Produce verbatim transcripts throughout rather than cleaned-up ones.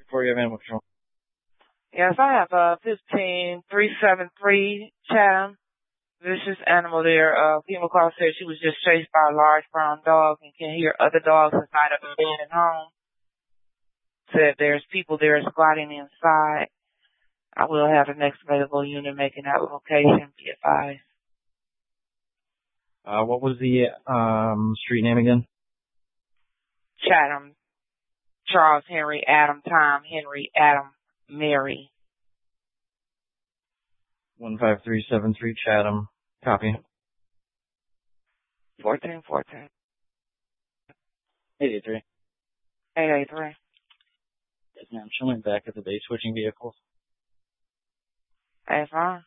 for you, Animal Control. Yes, I have uh fifteen three seven three Chatham. Vicious animal there. Uh, female caller said she was just chased by a large brown dog and can hear other dogs inside of the abandoned home. Said there's people there squatting inside. I will have the next available unit making that location. Be advised. Uh, what was the um street name again? Chatham. Charles Henry Adam Tom Henry Adam Mary. One five three seven three Chatham. Copy. Fourteen fourteen. Eight eight three. Eight eight three. Yes, ma'am. Showing back at the day switching vehicles. Hey, fine.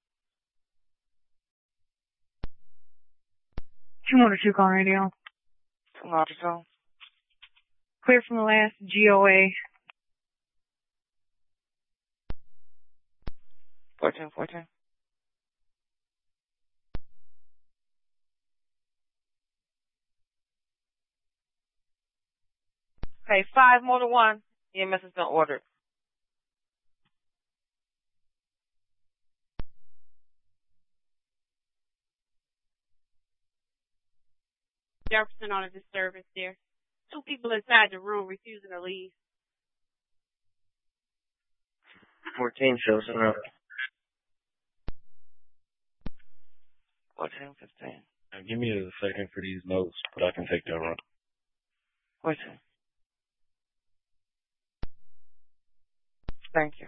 two oh two call radio. two oh two. Clear from the last G O A. Fourteen fourteen. Okay, five more to one. E M S has been ordered. Jefferson on a disturbance there. Two people inside the room refusing to leave. Fourteen shows up. Fourteen fifteen. Now give me a second for these notes, but I can take that run. Fourteen. Thank you.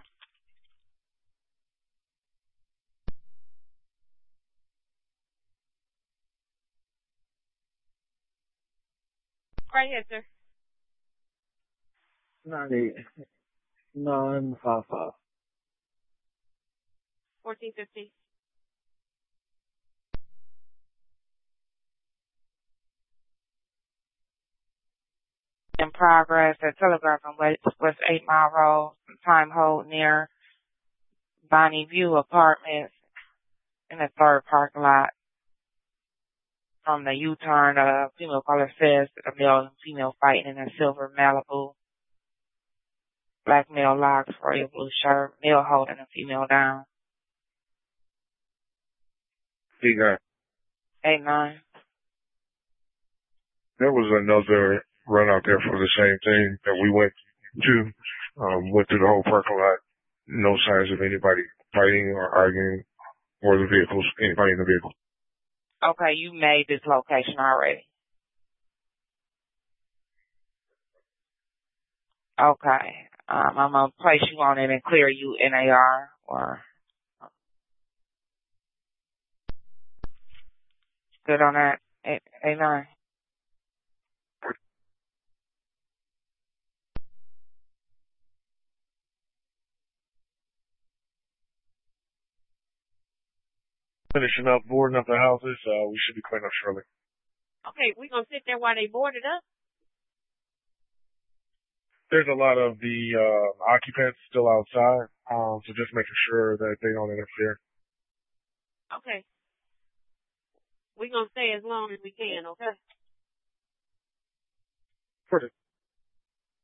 Right here, sir. Nine eight nine five five. Fourteen fifteen. In progress at Telegraph and West, West eight Mile Road, time hold near Bonnie View Apartments in the third parking lot. From the U-turn, uh, female caller says that a male and female fighting in a silver Malibu. Black male locks for a blue shirt, male holding a female down. He got. Eight nine. There was another run out there for the same thing that we went to. Um, went through the whole parking lot. No signs of anybody fighting or arguing or the vehicles, anybody in the vehicle. Okay, you made this location already. Okay. Um, I'm going to place you on it and clear you N A R or... Good on that? Eight, eight nine. Finishing up, boarding up the houses. Uh, we should be cleaning up shortly. Okay, we're going to sit there while they board it up. There's a lot of the uh, occupants still outside, um, so just making sure that they don't interfere. Okay. We're going to stay as long as we can, okay? Perfect.